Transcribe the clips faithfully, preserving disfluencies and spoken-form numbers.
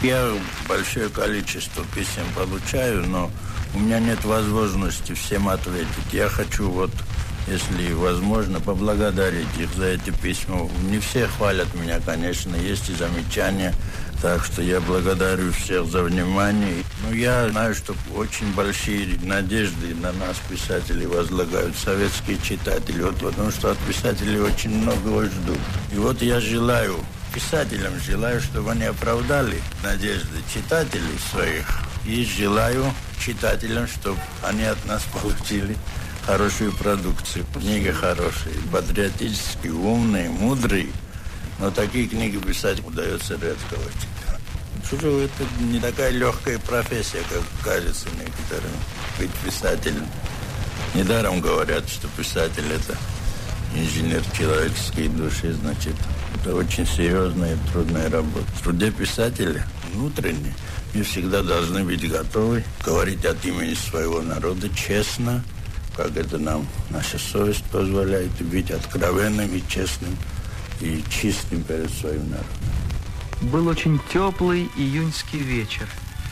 Я большое количество писем получаю, но у меня нет возможности всем ответить. Я хочу, вот, если возможно, поблагодарить их за эти письма. Не все хвалят меня, конечно, есть и замечания. Так что я благодарю всех за внимание. Но я знаю, что очень большие надежды на нас, писателей, возлагают советские читатели. Вот, потому что от писателей очень многого ждут. И вот я желаю, писателям желаю, чтобы они оправдали надежды читателей своих. И желаю читателям, чтобы они от нас получили хорошую продукцию. Книги хорошие, патриотические, умные, мудрые. Но такие книги писать удается редко очень. Что это не такая легкая профессия, как кажется некоторым, быть писателем. Недаром говорят, что писатель – это инженер человеческой души, значит, это очень серьезная и трудная работа. В труде писателя внутренне мы всегда должны быть готовы говорить от имени своего народа честно, как это нам наша совесть позволяет, и быть откровенным и честным и чистым перед своим народом. Был очень теплый июньский вечер.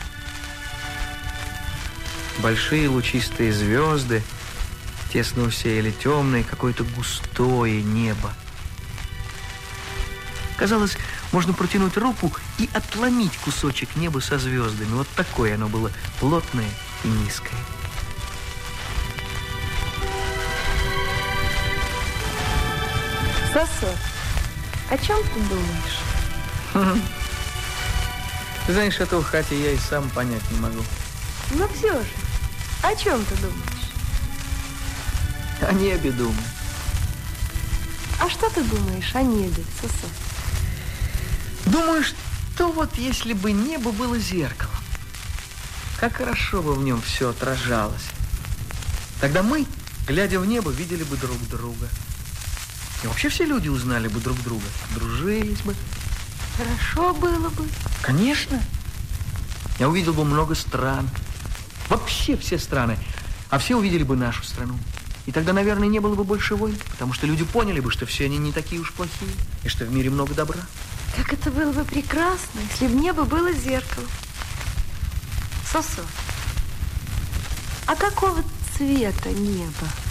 Большие лучистые звезды тесно усеяли темное какое-то густое небо. Казалось, можно протянуть руку и отломить кусочек неба со звездами. Вот такое оно было, плотное и низкое. Сосо, о чем ты думаешь? Ты знаешь, этого, Хатя, я и сам понять не могу. Но все же, о чем ты думаешь? О небе думаю. А что ты думаешь о небе, Сосо? Думаю, что вот если бы небо было зеркалом, как хорошо бы в нем все отражалось. Тогда мы, глядя в небо, видели бы друг друга. И вообще все люди узнали бы друг друга, дружились бы. Хорошо было бы. Конечно. Я увидел бы много стран. Вообще все страны. А все увидели бы нашу страну. И тогда, наверное, не было бы больше войн. Потому что люди поняли бы, что все они не такие уж плохие. И что в мире много добра. Как это было бы прекрасно, если бы небо было зеркалом. Сосо, а какого цвета небо?